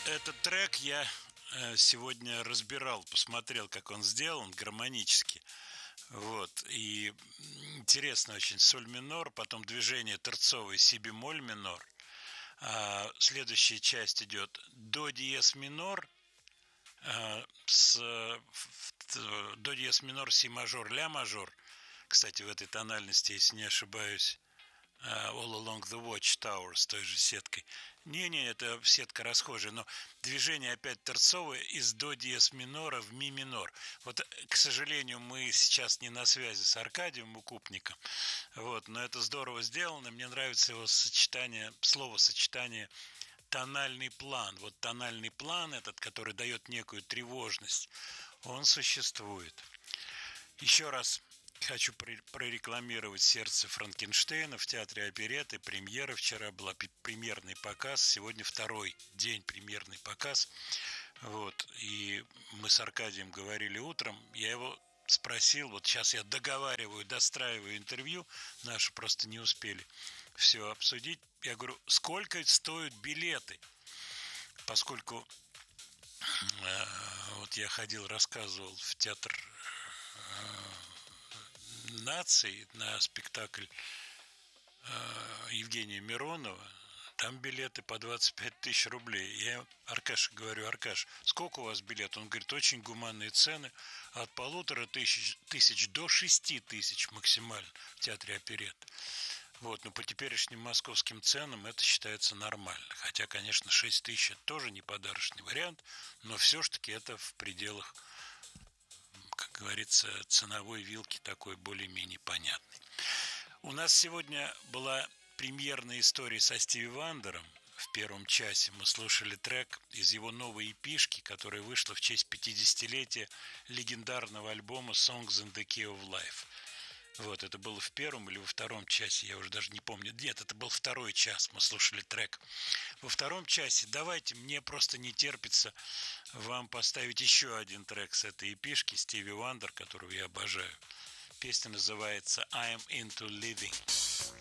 этот трек я сегодня разбирал, посмотрел, как он сделан гармонически. Вот. И интересно очень. Соль минор, потом движение терцовый си бемоль минор. Следующая часть идет до диез минор с до диез минор, си мажор, ля мажор. Кстати, в этой тональности, если не ошибаюсь, All Along the Watchtower с той же сеткой. Не, это сетка расхожая, но движение опять терцовое из до диез минора в ми минор. Вот, к сожалению, мы сейчас не на связи с Аркадием Укупником, вот, но это здорово сделано. Мне нравится его сочетание, словосочетание тональный план. Вот тональный план этот, который дает некую тревожность, он существует. Еще раз хочу прорекламировать «Сердце Франкенштейна» в Театре оперетты. Премьера вчера была, премьерный показ. Сегодня второй день премьерный показ. Вот. И мы с Аркадием говорили утром. Я его спросил, вот сейчас я договариваю, достраиваю интервью. Наши просто не успели все обсудить. Я говорю, сколько стоят билеты? Поскольку вот я ходил, рассказывал в театр наций на спектакль Евгения Миронова, там билеты по 25 тысяч рублей. Я Аркаше говорю, Аркаш, сколько у вас билет? Он говорит, очень гуманные цены, от 1500 до 6000 максимально в театре оперетты. Вот, но по теперешним московским ценам это считается нормально. Хотя, конечно, 6 тысяч это тоже не подарочный вариант, но все-таки это в пределах, как говорится, ценовой вилки такой более-менее понятной. У нас сегодня была премьерная история со Стиви Вандером. В первом часе мы слушали трек из его новой эпишки, которая вышла в честь 50-летия легендарного альбома Songs in the Key of Life. Вот, это было в первом или во втором часе, я уже даже не помню. Нет, это был второй час, мы слушали трек. Во втором часе давайте, мне просто не терпится вам поставить еще один трек с этой эпишки Стиви Вандер, которого я обожаю. Песня называется «I'm into living».